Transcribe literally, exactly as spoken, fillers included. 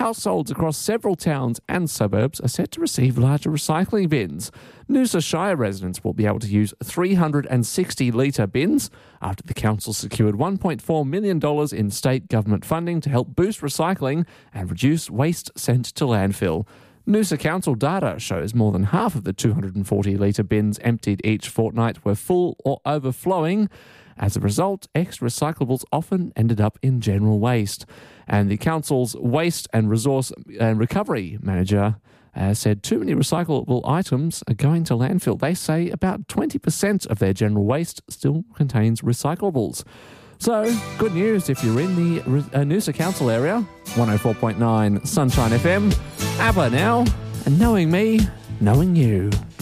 households across several towns and suburbs are set to receive larger recycling bins. Noosa Shire residents will be able to use three hundred sixty litre bins after the council secured one point four million dollars in state government funding to help boost recycling and reduce waste sent to landfill. Noosa Council data shows more than half of the two hundred forty litre bins emptied each fortnight were full or overflowing. As a result, extra recyclables often ended up in general waste. And the council's waste and resource and recovery manager uh, said too many recyclable items are going to landfill. They say about twenty percent of their general waste still contains recyclables. So, good news if you're in the uh, Noosa Council area. one oh four point nine Sunshine F M. ABBA now, and knowing me, knowing you.